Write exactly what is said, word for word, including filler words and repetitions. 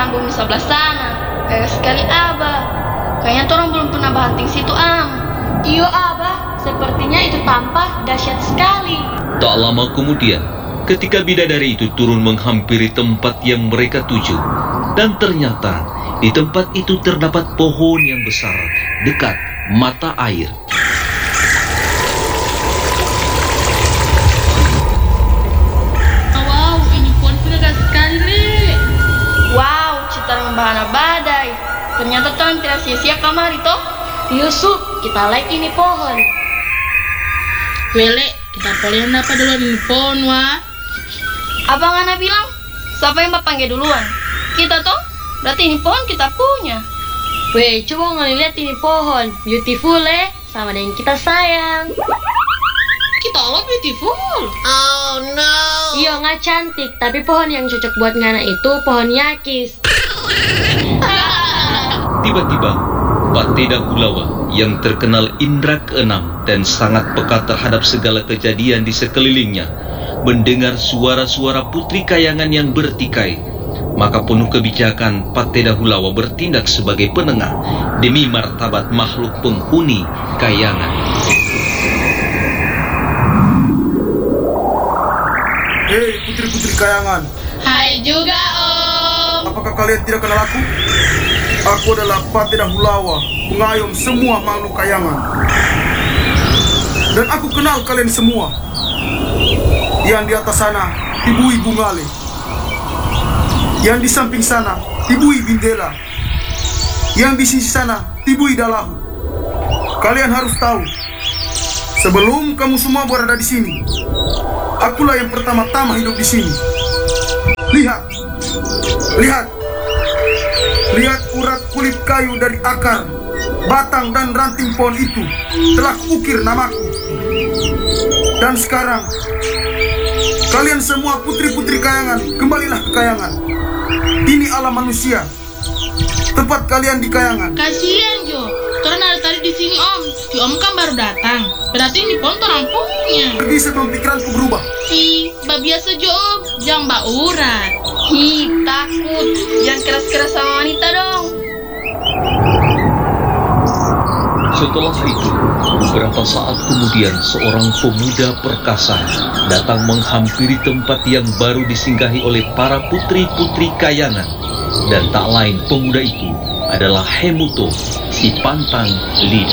panggung di sebelah sana. Kayak sekali Abah. Kayaknya orang belum pernah banting situ, Am. Iyo Abah, sepertinya itu tampak dahsyat sekali. Tak lama kemudian, ketika bidadari itu turun menghampiri tempat yang mereka tuju, dan ternyata di tempat itu terdapat pohon yang besar dekat mata air. Wow, ini pohon megah sekali, Le. Wow, citaran membahana badai. Ternyata tuan tidak sia-sia kamari toh. Yusuf, kita like ini pohon. Wele, kita polian apa dulu ini pohon, wah. Abang Ana bilang, siapa yang bapak panggil duluan? Kita toh? Berarti ini pohon kita punya. Weh, coba ngeliat ini pohon. Beautiful, Le. Sama dengan kita sayang. Kita lo beautiful. Oh no. Iya, nggak cantik. Tapi pohon yang cocok buat Ngana itu pohon yakis. Tiba-tiba, Pateda Kulawa yang terkenal indra keenam dan sangat peka terhadap segala kejadian di sekelilingnya mendengar suara-suara putri kayangan yang bertikai. Maka penuh kebijakan Pateda Kulawa bertindak sebagai penengah demi martabat makhluk penghuni kayangan. Hei putri-putri kayangan. Hai juga, Om. Apakah kalian tidak kenal aku? Aku adalah Pateda Kulawa, pengayom semua makhluk kayangan. Dan aku kenal kalian semua. Yang di atas sana, Ibu-Ibu Ngale. Yang di samping sana, Tibui Bindela. Yang di sisi sana, Tibui Dalahu. Kalian harus tahu, sebelum kamu semua berada di sini, akulah yang pertama-tama hidup di sini. Lihat, lihat, lihat urat kulit kayu dari akar, batang dan ranting pohon itu telah kuukir namaku. Dan sekarang, kalian semua putri-putri kayangan, kembalilah ke kayangan. Ini alam manusia. Tempat kalian di kayangan. Kasihan Jo, Toran ada tadi di sini Om. Si Om kan baru datang. Berarti ini pohon Toran punya. Pergi sebelum pikiranku berubah. Ih, mbak biasa Jo Om, jangan mbak urat. Hi, takut. Jangan keras-keras sama wanita dong. Setelah itu, beberapa saat kemudian seorang pemuda perkasa datang menghampiri tempat yang baru disinggahi oleh para putri-putri kayangan. Dan tak lain pemuda itu adalah Hemuto, si pantang lidah.